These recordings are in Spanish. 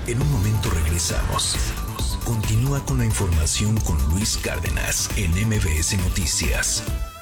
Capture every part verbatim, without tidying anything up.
En un momento regresamos. Continúa con la información con Luis Cárdenas en M B S Noticias.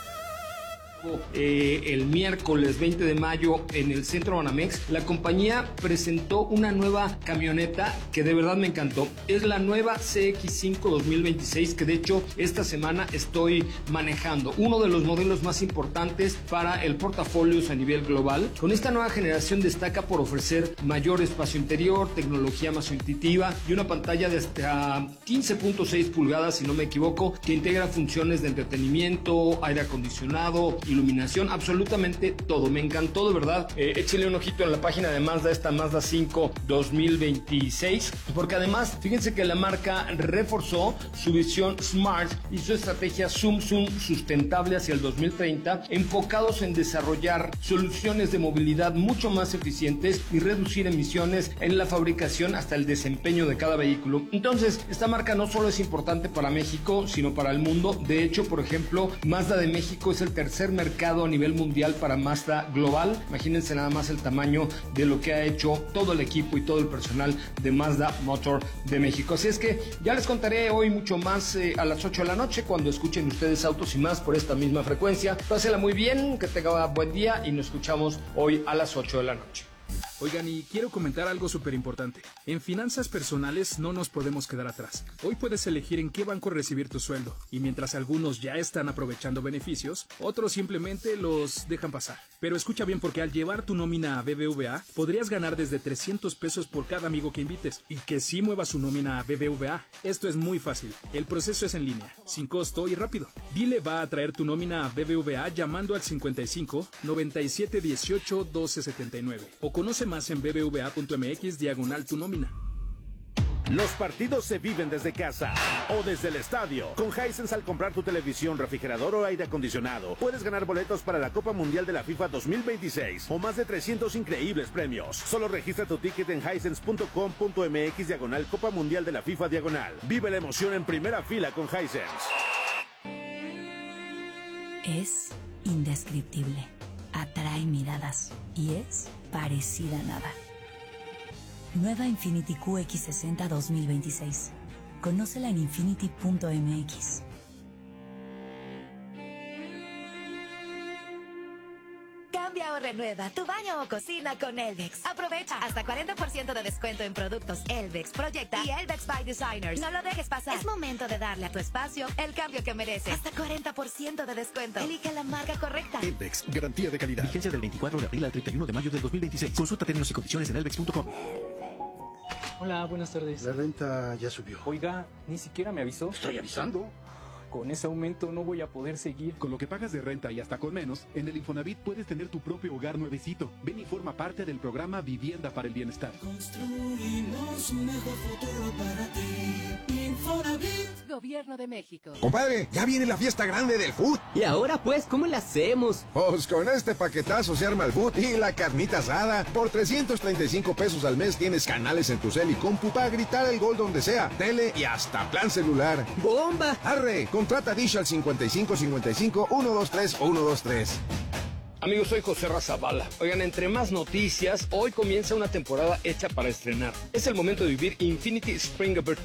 Eh, el miércoles veinte de mayo en el Centro Banamex, la compañía presentó una nueva camioneta que de verdad me encantó. Es la nueva C X cinco dos mil veintiséis, que de hecho esta semana estoy manejando. Uno de los modelos más importantes para el portafolio a nivel global. Con esta nueva generación destaca por ofrecer mayor espacio interior, tecnología más intuitiva y una pantalla de hasta quince punto seis pulgadas, si no me equivoco, que integra funciones de entretenimiento, aire acondicionado, iluminación, absolutamente todo. Me encantó, de verdad. Eh, échenle un ojito en la página de Mazda, esta Mazda cinco dos mil veintiséis, porque además, fíjense que la marca reforzó su visión Smart y su estrategia Zoom Zoom sustentable hacia el dos mil treinta, enfocados en desarrollar soluciones de movilidad mucho más eficientes y reducir emisiones en la fabricación hasta el desempeño de cada vehículo. Entonces, esta marca no solo es importante para México, sino para el mundo. De hecho, por ejemplo, Mazda de México es el tercer mercado mercado a nivel mundial para Mazda global. Imagínense nada más el tamaño de lo que ha hecho todo el equipo y todo el personal de Mazda Motor de México. Así es que ya les contaré hoy mucho más eh, a las ocho de la noche cuando escuchen ustedes Autos y Más por esta misma frecuencia. Pásela muy bien, que tenga buen día y nos escuchamos hoy a las ocho de la noche. Oigan, y quiero comentar algo súper importante. En finanzas personales no nos podemos quedar atrás. Hoy puedes elegir en qué banco recibir tu sueldo, y mientras algunos ya están aprovechando beneficios, otros simplemente los dejan pasar. Pero escucha bien, porque al llevar tu nómina a B B V A, podrías ganar desde trescientos pesos por cada amigo que invites, y que sí mueva su nómina a B B V A. Esto es muy fácil. El proceso es en línea, sin costo y rápido. Dile va a traer tu nómina a B B V A llamando al cincuenta y cinco, noventa y siete, dieciocho, doce, setenta y nueve, o conoce más en bbva.mx diagonal tu nómina. Los partidos se viven desde casa o desde el estadio. Con Hisense, al comprar tu televisión, refrigerador o aire acondicionado, puedes ganar boletos para la Copa Mundial de la FIFA dos mil veintiséis o más de trescientos increíbles premios. Solo registra tu ticket en hisense punto com punto mx diagonal Copa Mundial de la FIFA diagonal. Vive la emoción en primera fila con Hisense. Es indescriptible, atrae miradas y es parecida a nada. Nueva Infiniti Q X sesenta dos mil veintiséis. Conócela en infiniti punto mx. Cambia o renueva tu baño o cocina con Elvex. Aprovecha hasta cuarenta por ciento de descuento en productos Elvex, Proyecta y Elvex by Designers. No lo dejes pasar. Es momento de darle a tu espacio el cambio que merece. Hasta cuarenta por ciento de descuento. Elige la marca correcta. Elvex, garantía de calidad. Vigencia del veinticuatro de abril al treinta y uno de mayo del dos mil veintiséis. Consulta términos y condiciones en elvex punto com. Hola, buenas tardes. La renta ya subió. Oiga, ni siquiera me avisó. Estoy avisando. Con ese aumento no voy a poder seguir. Con lo que pagas de renta y hasta con menos, en el Infonavit puedes tener tu propio hogar nuevecito. Ven y forma parte del programa Vivienda para el Bienestar. Construimos un mejor futuro para ti. Infonavit. Gobierno de México. Compadre, ya viene la fiesta grande del food. ¿Y ahora pues cómo la hacemos? Pues con este paquetazo se arma el food y la carnita asada. Por trescientos treinta y cinco pesos al mes tienes canales en tu cel y compu para gritar el gol donde sea, tele y hasta plan celular. ¡Bomba! ¡Arre! Contrata Dish al cincuenta y cinco cincuenta y cinco, ciento veintitrés, ciento veintitrés. Amigos, soy José Razabala. Oigan, entre más noticias, hoy comienza una temporada hecha para estrenar. Es el momento de vivir Infinity Spring Opportunity